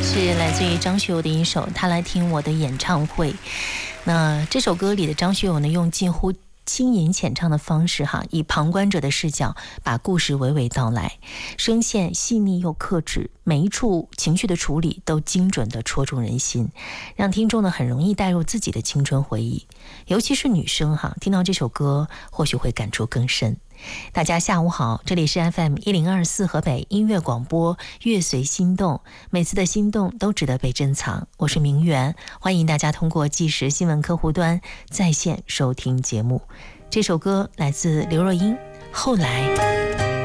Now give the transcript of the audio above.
是来自于张学友的一首《他来听我的演唱会》。那这首歌里的张学友呢，用近乎轻吟浅唱的方式以旁观者的视角把故事娓娓道来，声线细腻又克制，每一处情绪的处理都精准地戳中人心，让听众呢很容易带入自己的青春回忆。尤其是女生听到这首歌或许会感触更深。大家下午好，这里是 FM1024 河北音乐广播，乐随心动，每次的心动都值得被珍藏。我是明媛，欢迎大家通过即时新闻客户端在线收听节目。这首歌来自刘若英，后来。